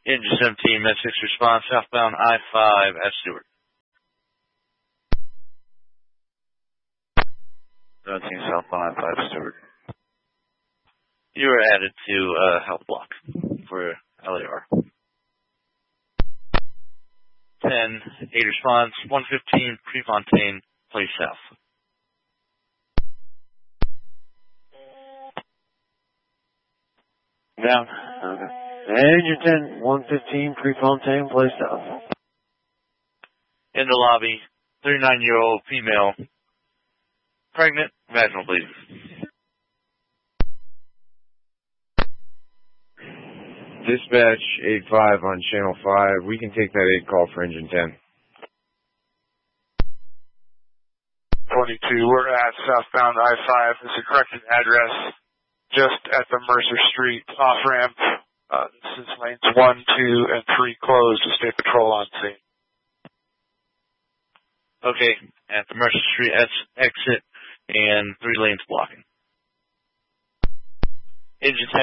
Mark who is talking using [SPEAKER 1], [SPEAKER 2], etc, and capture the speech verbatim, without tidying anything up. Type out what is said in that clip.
[SPEAKER 1] Engine seventeen, Med six response, southbound I five at Stewart.
[SPEAKER 2] seventeen southbound I five Stewart.
[SPEAKER 1] You were added to uh, health block for L A R. ten, eight response, one fifteen, Prefontaine, Place South.
[SPEAKER 2] Down. Okay. Engine ten, one fifteen, Prefontaine, Place South.
[SPEAKER 1] In the lobby, thirty-nine-year-old female, pregnant, vaginal bleeding.
[SPEAKER 3] Dispatch eight five on channel five. We can take that eight call for engine ten.
[SPEAKER 4] twenty-two, we're at southbound I five. This is a corrected address just at the Mercer Street off-ramp. Uh, this is lanes one, two, and three closed with State Patrol on scene.
[SPEAKER 1] Okay, at the Mercer Street exit and three lanes blocking. Engine